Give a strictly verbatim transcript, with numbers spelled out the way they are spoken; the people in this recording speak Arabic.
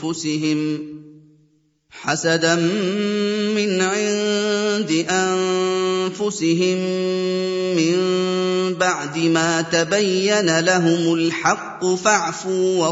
أنفسهم حسدا من عند أنفسهم من بعد ما تبين لهم الحق فاعفوا